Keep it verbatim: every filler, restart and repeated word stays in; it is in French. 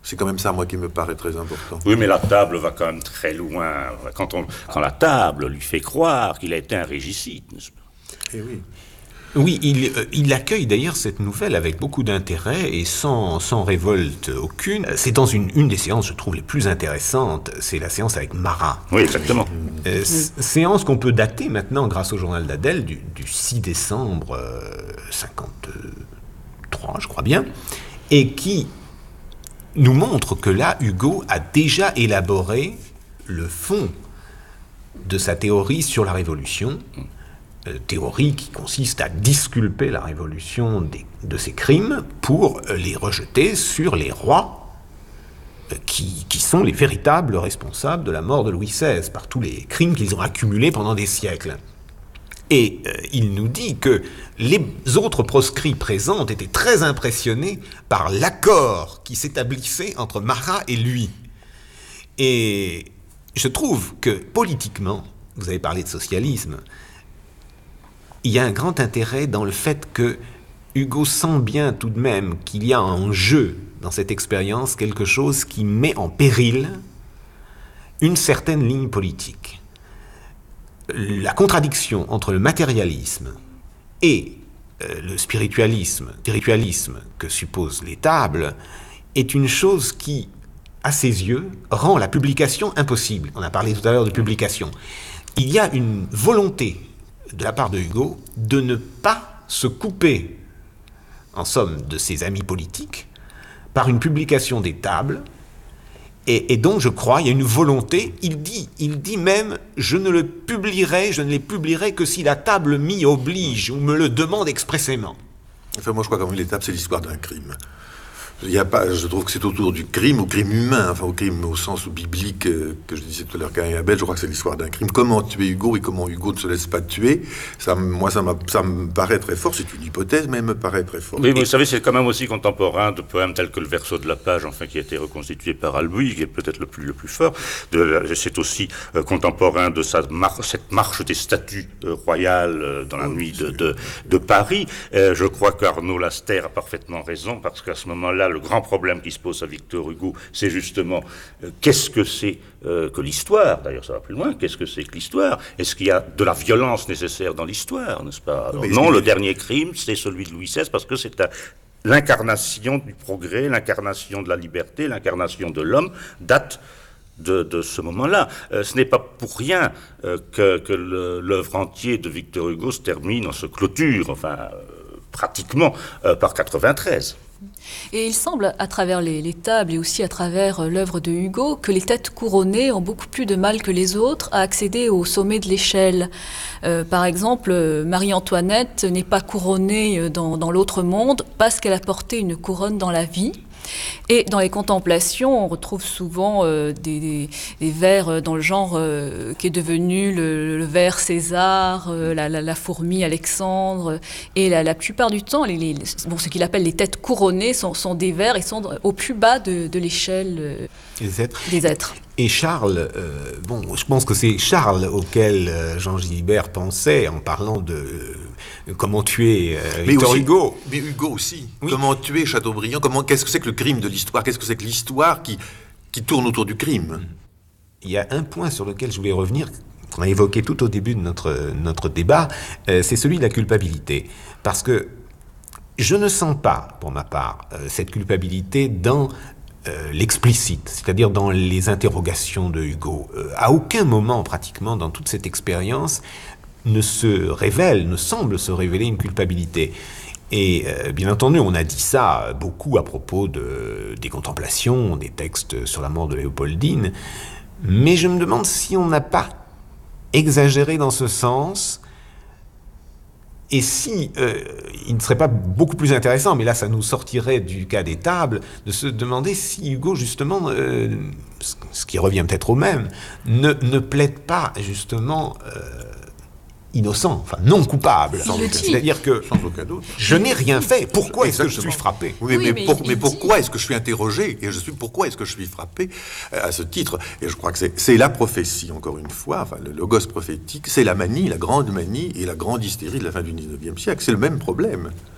C'est quand même ça, moi, qui me paraît très important. Oui, mais la table va quand même très loin. Quand, on, quand la table lui fait croire qu'il a été un régicide, n'est-ce pas? Eh oui. Oui, il, euh, il accueille d'ailleurs cette nouvelle avec beaucoup d'intérêt et sans, sans révolte aucune. C'est dans une, une des séances, je trouve, les plus intéressantes, c'est la séance avec Marat. Oui, exactement. Euh, c- séance qu'on peut dater maintenant, grâce au journal d'Adèle, du, du six décembre euh, cinquante-trois, je crois bien, et qui nous montre que là, Hugo a déjà élaboré le fond de sa théorie sur la Révolution, euh, théorie qui consiste à disculper la Révolution des, de ses crimes pour euh, les rejeter sur les rois euh, qui, qui sont les véritables responsables de la mort de Louis seize, par tous les crimes qu'ils ont accumulés pendant des siècles. Et euh, il nous dit que les autres proscrits présents étaient très impressionnés par l'accord qui s'établissait entre Marat et lui. Et je trouve que politiquement, vous avez parlé de socialisme, il y a un grand intérêt dans le fait que Hugo sent bien tout de même qu'il y a en jeu dans cette expérience quelque chose qui met en péril une certaine ligne politique. La contradiction entre le matérialisme et euh, le spiritualisme, spiritualisme que supposent les tables est une chose qui, à ses yeux, rend la publication impossible. On a parlé tout à l'heure de publication. Il y a une volonté de la part de Hugo de ne pas se couper, en somme, de ses amis politiques par une publication des tables. Et, et donc, je crois, il y a une volonté. Il dit, il dit même, je ne le publierai, je ne les publierai que si la table m'y oblige ou me le demande expressément. Enfin, moi, je crois qu'en l'étape, c'est l'histoire d'un crime. Il y a pas, je trouve que c'est autour du crime, au crime humain, enfin au crime au sens biblique euh, que je disais tout à l'heure, Caïn et Abel. Je crois que c'est l'histoire d'un crime. Comment tuer Hugo et comment Hugo ne se laisse pas tuer, ça, moi, ça, ça me paraît très fort. C'est une hypothèse, mais elle me paraît très fort. Oui, mais vous savez, c'est quand même aussi contemporain de poèmes tels que le Verso de la page, enfin, qui a été reconstitué par Albuy, qui est peut-être le plus, le plus fort. De, c'est aussi euh, contemporain de sa mar- cette marche des statues euh, royales euh, dans la oh, nuit de, de, de Paris. Euh, je crois qu'Arnaud Laster a parfaitement raison, parce qu'à ce moment-là, le grand problème qui se pose à Victor Hugo, c'est justement euh, qu'est-ce que c'est euh, que l'histoire. D'ailleurs, ça va plus loin. Qu'est-ce que c'est que l'histoire? Est-ce qu'il y a de la violence nécessaire dans l'histoire, n'est-ce pas? Alors, non, le dernier crime, c'est celui de Louis seize, parce que c'est un, l'incarnation du progrès, l'incarnation de la liberté, l'incarnation de l'homme, date de, de ce moment-là. Euh, ce n'est pas pour rien euh, que, que le, l'œuvre entière de Victor Hugo se termine, en se clôture, enfin, euh, pratiquement, euh, par quatre-vingt-treize. Et il semble, à travers les, les tables et aussi à travers euh, l'œuvre de Hugo, que les têtes couronnées ont beaucoup plus de mal que les autres à accéder au sommet de l'échelle. Euh, par exemple, euh, Marie-Antoinette n'est pas couronnée dans, dans l'autre monde parce qu'elle a porté une couronne dans la vie. Et dans les contemplations, on retrouve souvent euh, des, des, des vers dans le genre euh, qui est devenu le, le vers César, euh, la, la, la fourmi Alexandre. Et la, la plupart du temps, les, les, bon, ce qu'il appelle les têtes couronnées sont, sont des vers et sont au plus bas de, de l'échelle euh, des êtres. Des êtres. Et Charles, euh, bon, je pense que c'est Charles auquel euh, Jean Gilbert pensait en parlant de euh, comment tuer euh, Victor aussi, Hugo. Mais Hugo aussi. Oui. Comment tuer Chateaubriand? Comment, qu'est-ce que c'est que le crime de l'histoire? Qu'est-ce que c'est que l'histoire qui, qui tourne autour du crime? Il y a un point sur lequel je voulais revenir, qu'on a évoqué tout au début de notre, notre débat, euh, c'est celui de la culpabilité. Parce que je ne sens pas, pour ma part, euh, cette culpabilité dans Euh, l'explicite, c'est-à-dire dans les interrogations de Hugo. Euh, à aucun moment, pratiquement, dans toute cette expérience, ne se révèle, ne semble se révéler une culpabilité. Et euh, bien entendu, on a dit ça beaucoup à propos de, des contemplations, des textes sur la mort de Léopoldine, mais je me demande si on n'a pas exagéré dans ce sens. Et si, euh, il ne serait pas beaucoup plus intéressant, mais là ça nous sortirait du cas des tables, de se demander si Hugo, justement, euh, ce qui revient peut-être au même, ne, ne plaide pas, justement, euh, innocent, enfin non coupable. C'est-à-dire que sans aucun doute. Je n'ai rien fait, pourquoi est-ce que je suis frappé? Oui, oui, mais, mais, pour, mais dit... pourquoi est-ce que je suis interrogé? Et je suis, pourquoi est-ce que je suis frappé à ce titre? Et je crois que c'est, c'est la prophétie, encore une fois, enfin, le logos prophétique, c'est la manie, la grande manie et la grande hystérie de la fin du dix-neuvième siècle. C'est le même problème.